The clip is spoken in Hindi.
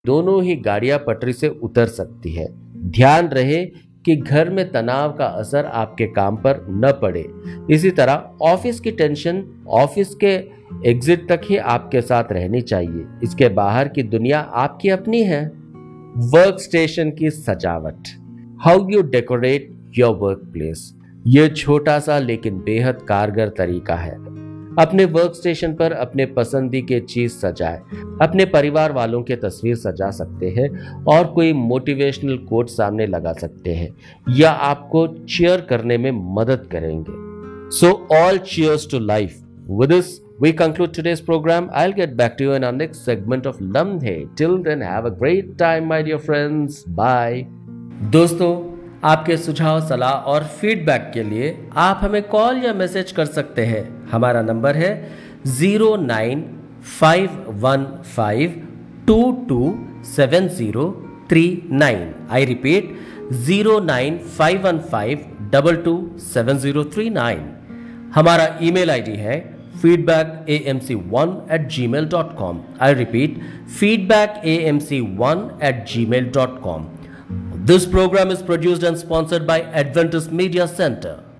दोनों ही गाड़ियां पटरी से उतर सकती है। ध्यान रहे कि घर में तनाव का असर आपके काम पर न पड़े। इसी तरह ऑफिस की टेंशन ऑफिस के एग्जिट तक ही आपके साथ रहनी चाहिए। इसके बाहर की दुनिया आपकी अपनी है। वर्क स्टेशन की सजावट, how you decorate your work place, यह छोटा सा लेकिन बेहद कारगर तरीका है। अपने वर्क स्टेशन पर अपने पसंदी के चीज सजाएं। अपने परिवार वालों की तस्वीर सजा सकते हैं और कोई मोटिवेशनल कोट सामने लगा सकते हैं या आपको चीयर करने में मदद करेंगे। So all cheers to life. With this we conclude today's program. I'll get back to you in our next segment of Lamhe. Till then, have a great time, my dear friends. Bye. दोस्तों, आपके सुझाव, सलाह और फीडबैक के लिए आप हमें कॉल या मैसेज कर सकते हैं। हमारा नंबर है 09515227039। I repeat 09515227039। हमारा ईमेल आईडी है feedbackamc1@gmail.com. I repeat, feedbackamc1@gmail.com. This program is produced and sponsored by Adventist Media Center.